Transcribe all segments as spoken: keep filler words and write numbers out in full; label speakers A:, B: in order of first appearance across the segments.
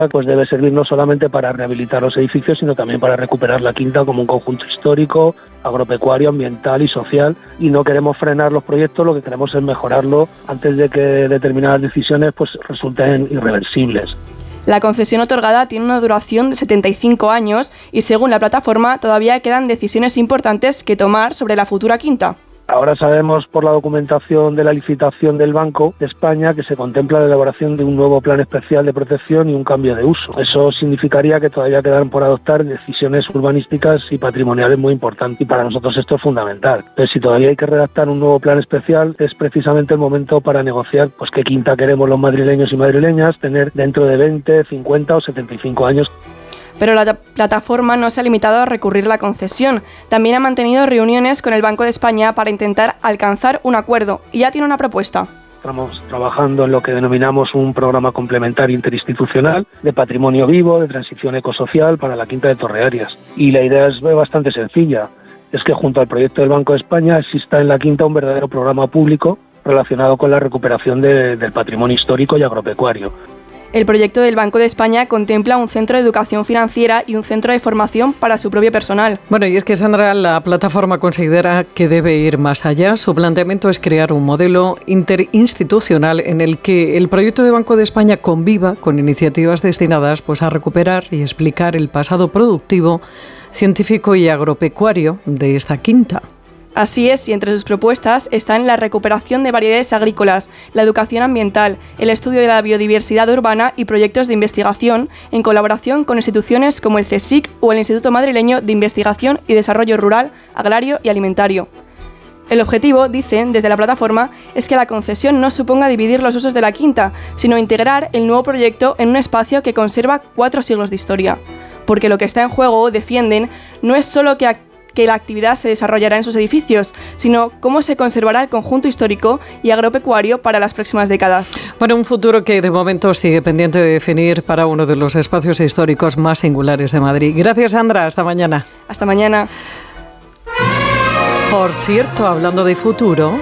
A: pues debe servir no solamente para rehabilitar los edificios, sino también para recuperar la quinta como un conjunto histórico, agropecuario, ambiental y social. Y no queremos frenar los proyectos, lo que queremos es mejorarlo antes de que determinadas decisiones pues resulten irreversibles.
B: La concesión otorgada tiene una duración de setenta y cinco años y, según la plataforma, todavía quedan decisiones importantes que tomar sobre la futura quinta.
A: Ahora sabemos por la documentación de la licitación del Banco de España que se contempla la elaboración de un nuevo plan especial de protección y un cambio de uso. Eso significaría que todavía quedan por adoptar decisiones urbanísticas y patrimoniales muy importantes, y para nosotros esto es fundamental. Entonces, si todavía hay que redactar un nuevo plan especial, es precisamente el momento para negociar pues qué quinta queremos los madrileños y madrileñas tener dentro de veinte, cincuenta o setenta y cinco años.
B: Pero la plataforma no se ha limitado a recurrir a la concesión. También ha mantenido reuniones con el Banco de España para intentar alcanzar un acuerdo y ya tiene una propuesta.
A: Estamos trabajando en lo que denominamos un programa complementario interinstitucional de patrimonio vivo, de transición ecosocial para la Quinta de Torrearias. Y la idea es bastante sencilla. Es que junto al proyecto del Banco de España exista en la Quinta un verdadero programa público relacionado con la recuperación de, del patrimonio histórico y agropecuario.
B: El proyecto del Banco de España contempla un centro de educación financiera y un centro de formación para su propio personal.
C: Bueno, y es que, Sandra, la plataforma considera que debe ir más allá. Su planteamiento es crear un modelo interinstitucional en el que el proyecto de Banco de España conviva con iniciativas destinadas pues, a recuperar y explicar el pasado productivo, científico y agropecuario de esta quinta.
B: Así es, y entre sus propuestas están la recuperación de variedades agrícolas, la educación ambiental, el estudio de la biodiversidad urbana y proyectos de investigación en colaboración con instituciones como el CSIC o el Instituto Madrileño de Investigación y Desarrollo Rural, Agrario y Alimentario. El objetivo, dicen desde la plataforma, es que la concesión no suponga dividir los usos de la quinta, sino integrar el nuevo proyecto en un espacio que conserva cuatro siglos de historia. Porque lo que está en juego, defienden, no es solo que que la actividad se desarrollará en sus edificios, sino cómo se conservará el conjunto histórico y agropecuario para las próximas décadas.
C: Bueno, un futuro que de momento sigue pendiente de definir para uno de los espacios históricos más singulares de Madrid. Gracias, Sandra. Hasta mañana.
B: Hasta mañana.
C: Por cierto, hablando de futuro...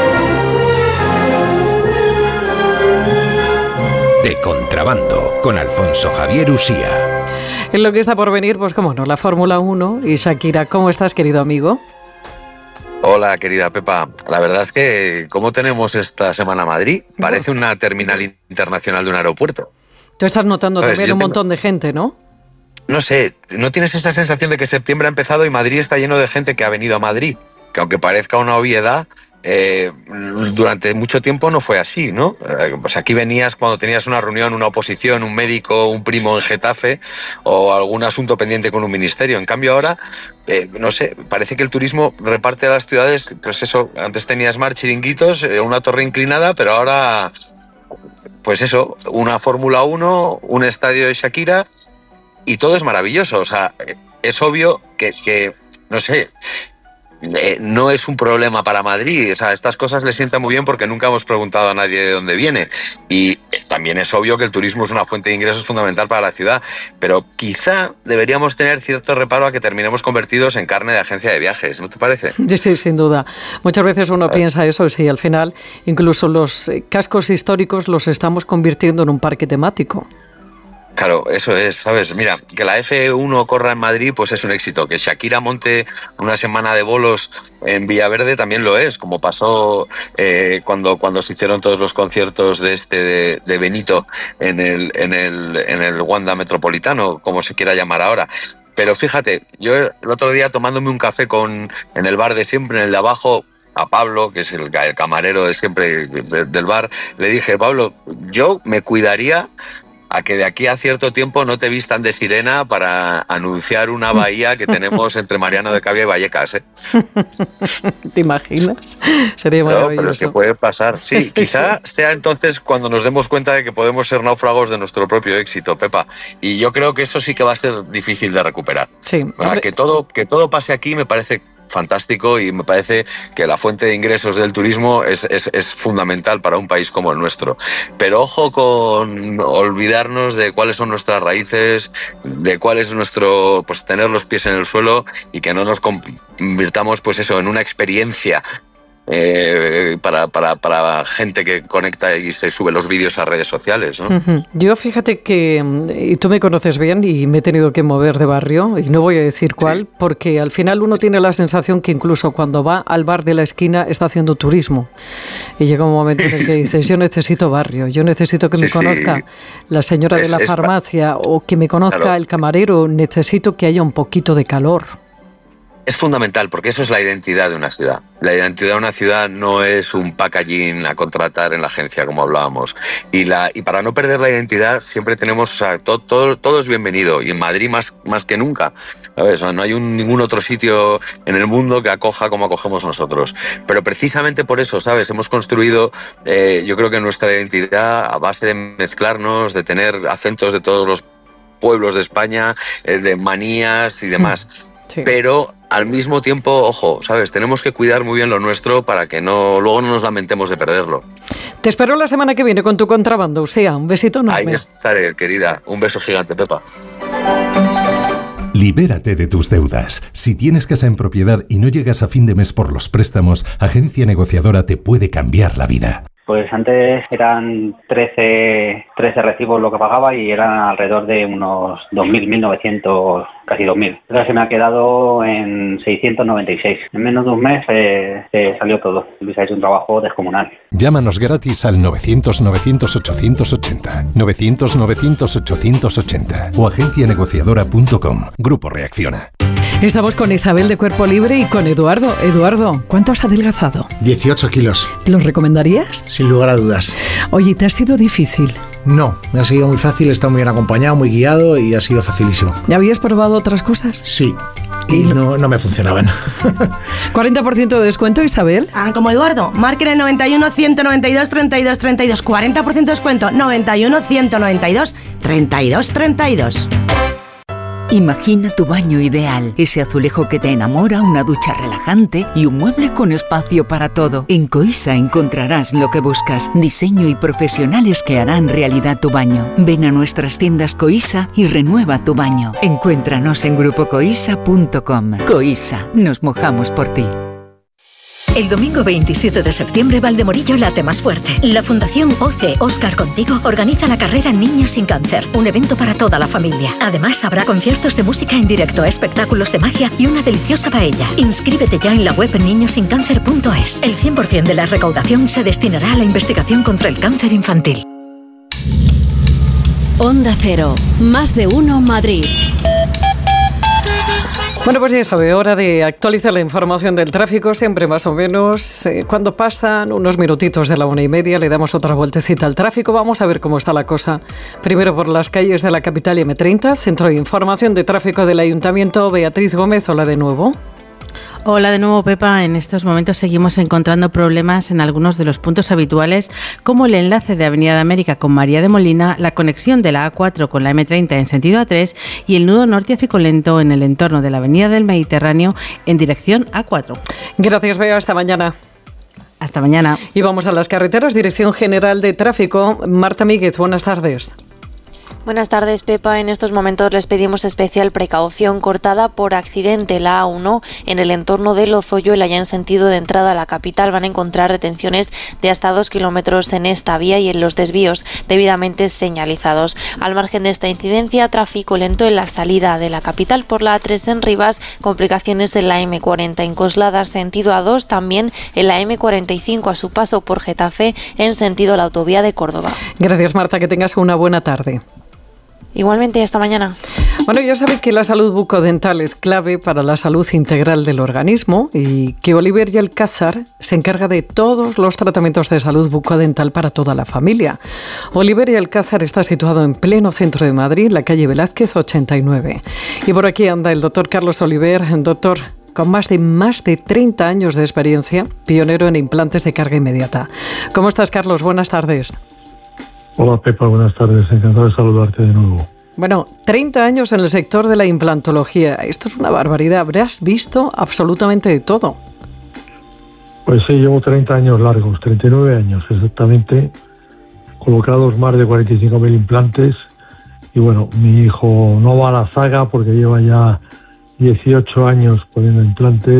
D: De Contrabando, con Alfonso Javier Usía.
C: En lo que está por venir, pues cómo no, la Fórmula uno y Shakira. ¿Cómo estás, querido amigo?
E: Hola, querida Pepa. La verdad es que, ¿cómo tenemos esta semana Madrid? Parece una terminal internacional de un aeropuerto.
C: Tú estás notando
E: ¿Sabes?
C: también
E: Yo
C: un
E: tengo...
C: montón de gente, ¿no?
E: No sé, ¿no tienes esa sensación de que septiembre ha empezado y Madrid está lleno de gente que ha venido a Madrid? Que aunque parezca una obviedad... Eh, durante mucho tiempo no fue así, ¿no? Eh, pues aquí venías cuando tenías una reunión, una oposición, un médico, un primo en Getafe o algún asunto pendiente con un ministerio. En cambio ahora, eh, no sé, parece que el turismo reparte a las ciudades, pues eso, antes tenías mar, chiringuitos, eh, una torre inclinada, pero ahora, pues eso, una Fórmula uno, un estadio de Shakira y todo es maravilloso. O sea, es obvio que, que no sé... Eh, no es un problema para Madrid, o sea, estas cosas le sientan muy bien porque nunca hemos preguntado a nadie de dónde viene y eh, también es obvio que el turismo es una fuente de ingresos fundamental para la ciudad, pero quizá deberíamos tener cierto reparo a que terminemos convertidos en carne de agencia de viajes, ¿no te parece?
C: Sí, sí, sin duda. Muchas veces uno piensa eso, sí, al final incluso los cascos históricos los estamos convirtiendo en un parque temático.
E: Claro, eso es, ¿sabes? Mira, que la F uno corra en Madrid, pues es un éxito. Que Shakira monte una semana de bolos en Villaverde también lo es, como pasó eh, cuando, cuando se hicieron todos los conciertos de este de, de Benito en el, en el, en el Wanda Metropolitano, como se quiera llamar ahora. Pero fíjate, yo el otro día tomándome un café con, en el bar de siempre, en el de abajo, a Pablo, que es el, el camarero de siempre del bar, le dije, Pablo, yo me cuidaría a que de aquí a cierto tiempo no te vistan de sirena para anunciar una bahía que tenemos entre Mariano de Cavia y Vallecas, ¿eh?
C: ¿Te imaginas? Sería maravilloso.
E: No, pero es que puede pasar, sí. sí quizá sí. sea entonces cuando nos demos cuenta de que podemos ser náufragos de nuestro propio éxito, Pepa. Y yo creo que eso sí que va a ser difícil de recuperar.
C: Sí.
E: Que todo, que todo pase aquí me parece fantástico y me parece que la fuente de ingresos del turismo es, es, es fundamental para un país como el nuestro. Pero ojo con olvidarnos de cuáles son nuestras raíces, de cuál es nuestro, pues tener los pies en el suelo y que no nos convirtamos, pues eso, en una experiencia eh, para, para, para gente que conecta y se sube los vídeos a redes sociales, ¿no?
C: Uh-huh. Yo fíjate que, y tú me conoces bien y me he tenido que mover de barrio, y no voy a decir cuál, sí. Porque al final uno tiene la sensación que incluso cuando va al bar de la esquina está haciendo turismo. Y llega un momento en el que dices, yo necesito barrio, yo necesito que me sí, conozca sí. la señora es, de la farmacia es, o que me conozca claro. el camarero, necesito que haya un poquito de calor.
E: Es fundamental, porque eso es la identidad de una ciudad. La identidad de una ciudad no es un packaging a contratar en la agencia, como hablábamos. Y, la, y para no perder la identidad, siempre tenemos, o sea, todo, todo, todo es bienvenido. Y en Madrid más, más que nunca. ¿Sabes? No hay un, ningún otro sitio en el mundo que acoja como acogemos nosotros. Pero precisamente por eso, ¿sabes? Hemos construido, eh, yo creo que nuestra identidad a base de mezclarnos, de tener acentos de todos los pueblos de España, eh, de manías y demás. Sí. Pero al mismo tiempo, ojo, ¿sabes? Tenemos que cuidar muy bien lo nuestro para que no luego no nos lamentemos de perderlo.
C: Te espero la semana que viene con tu contrabando, Usía. Un besito enorme.
E: Ahí estaré, querida. Un beso gigante, Pepa.
F: Libérate de tus deudas. Si tienes casa en propiedad y no llegas a fin de mes por los préstamos, Agencia Negociadora te puede cambiar la vida.
G: Pues antes eran trece, trece recibos lo que pagaba y eran alrededor de unos dos mil, mil novecientos, casi dos mil. Ahora se me ha quedado en seiscientos noventa y seis. En menos de un mes eh, se salió todo. Luis ha hecho un trabajo descomunal.
F: Llámanos gratis al novecientos, novecientos, ochocientos ochenta. novecientos, novecientos, ochocientos ochenta. O agencia negociadora punto com. Grupo Reacciona.
C: Estamos con Isabel de Cuerpo Libre y con Eduardo. Eduardo, ¿cuánto has adelgazado?
H: dieciocho kilos.
C: ¿Lo recomendarías?
H: Sin lugar a dudas.
C: Oye, ¿te ha sido difícil?
H: No, me ha sido muy fácil, he estado muy bien acompañado, muy guiado y ha sido facilísimo.
C: ¿Habías probado otras cosas?
H: Sí, y, y no, no me funcionaban.
C: ¿cuarenta por ciento de descuento, Isabel?
I: Ah, como Eduardo, marquen el noventa y uno, ciento noventa y dos, treinta y dos, treinta y dos. cuarenta por ciento de descuento, noventa y uno, ciento noventa y dos, treinta y dos, treinta y dos.
J: Imagina tu baño ideal, ese azulejo que te enamora, una ducha relajante y un mueble con espacio para todo. En Coisa encontrarás lo que buscas, diseño y profesionales que harán realidad tu baño. Ven a nuestras tiendas Coisa y renueva tu baño. Encuéntranos en grupo coisa punto com. Coisa, nos mojamos por ti.
K: El domingo veintisiete de septiembre, Valdemorillo late más fuerte. La Fundación O C E Oscar Contigo organiza la carrera Niños sin Cáncer, un evento para toda la familia. Además, habrá conciertos de música en directo, espectáculos de magia y una deliciosa paella. Inscríbete ya en la web niños sin cáncer punto es. El cien por ciento de la recaudación se destinará a la investigación contra el cáncer infantil.
L: Onda Cero, más de uno Madrid.
C: Bueno, pues ya sabe, hora de actualizar la información del tráfico, siempre más o menos. Eh, cuando pasan unos minutitos de la una y media, le damos otra vueltecita al tráfico. Vamos a ver cómo está la cosa. Primero por las calles de la capital y eme treinta, Centro de Información de Tráfico del Ayuntamiento. Beatriz Gómez, hola de nuevo.
M: Hola de nuevo, Pepa. En estos momentos seguimos encontrando problemas en algunos de los puntos habituales, como el enlace de Avenida de América con María de Molina, la conexión de la A cuatro con la eme treinta en sentido A tres y el nudo norte a Ficolento en el entorno de la Avenida del Mediterráneo en dirección A cuatro.
C: Gracias, Bea. Hasta mañana.
M: Hasta mañana.
C: Y vamos a las carreteras. Dirección General de Tráfico. Marta Míguez, buenas tardes.
N: Buenas tardes, Pepa. En estos momentos les pedimos especial precaución cortada por accidente la A uno en el entorno de Lozoyo, allá en sentido de entrada a la capital. Van a encontrar retenciones de hasta dos kilómetros en esta vía y en los desvíos debidamente señalizados. Al margen de esta incidencia, tráfico lento en la salida de la capital por la A tres en Rivas, complicaciones en la eme cuarenta en Coslada, sentido A dos, también en la eme cuarenta y cinco a su paso por Getafe en sentido a la autovía de Córdoba.
C: Gracias, Marta. Que tengas una buena tarde.
N: Igualmente, hasta mañana.
C: Bueno, ya saben que la salud bucodental es clave para la salud integral del organismo y que Oliver y Alcázar se encarga de todos los tratamientos de salud bucodental para toda la familia. Oliver y Alcázar está situado en pleno centro de Madrid, en la calle Velázquez ochenta y nueve. Y por aquí anda el doctor Carlos Oliver, doctor con más de más de treinta años de experiencia, pionero en implantes de carga inmediata. ¿Cómo estás, Carlos? Buenas tardes.
O: Hola, Pepa, buenas tardes. Encantado de saludarte de nuevo.
C: Bueno, treinta años en el sector de la implantología. Esto es una barbaridad. Habrás visto absolutamente de todo.
O: Pues sí, llevo treinta años largos, treinta y nueve años exactamente, colocados más de cuarenta y cinco mil implantes. Y bueno, mi hijo no va a la zaga porque lleva ya dieciocho años poniendo implantes.